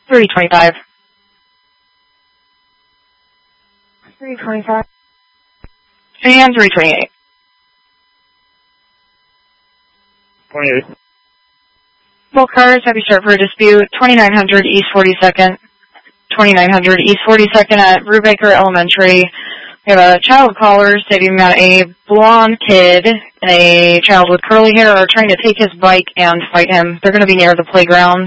325. 325. And 328. 28. Both cars have you start for a dispute. 2900 East 42nd. 2900 East 42nd at Brubaker Elementary. We have a child caller stating that a blonde kid and a child with curly hair are trying to take his bike and fight him. They're going to be near the playground.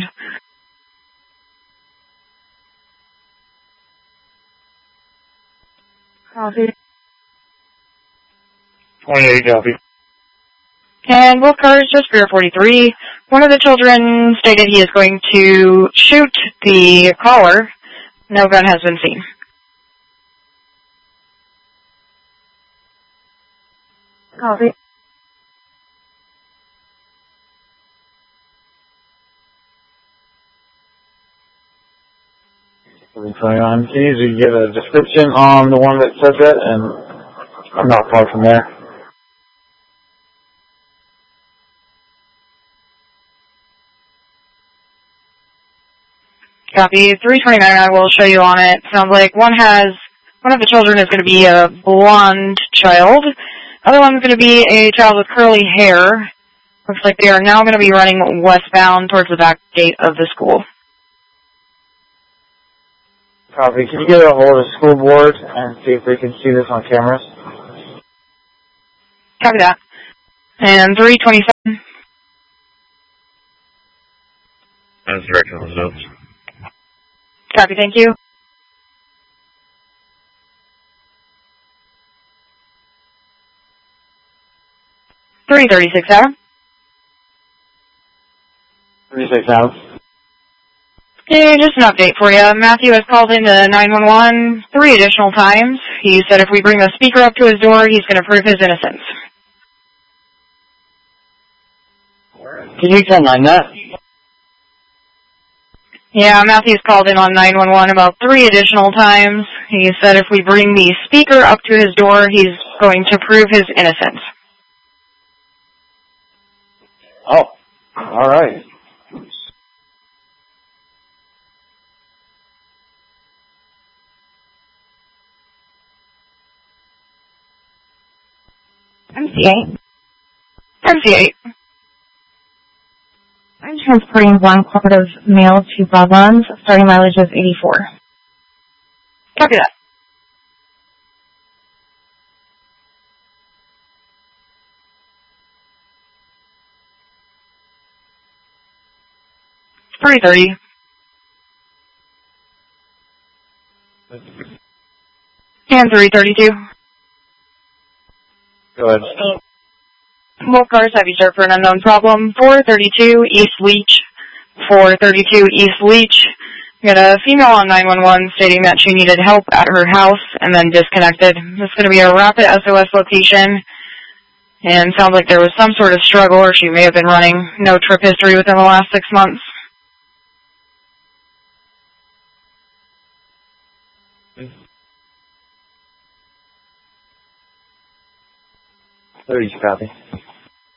Copy. 28, copy. And both cars just rear 43. One of the children stated he is going to shoot the caller. No gun has been seen. Copy. Can you give a description on the one that said that? And I'm not far from there. Copy. 329, I will show you on it. Sounds like one of the children is going to be a blonde child. Other one's going to be a child with curly hair. Looks like they are now going to be running westbound towards the back gate of the school. Copy. Can you get a hold of the school board and see if they can see this on cameras? Copy that. And 327. That's directional results. Copy, thank you. $336 Adam. 36 out. Yeah, just an update for you. Matthew has called into 911 3 additional times. He said if we bring the speaker up to his door, he's going to prove his innocence. Can you 10-9 that? Yeah, Matthew's called in on 911 about 3 additional times. He said if we bring the speaker up to his door, he's going to prove his innocence. Oh, all right. MC8. MC8. I'm transporting one cooperative male to Bobon's. Starting mileage is 84. Copy that. $330. And 332. Go ahead. Both cars have you served for an unknown problem. 432 East Leach. 432 East Leach. We got a female on 911 stating that she needed help at her house and then disconnected. This is going to be a rapid SOS location. And sounds like there was some sort of struggle or she may have been running. No trip history within the last 6 months. Copy.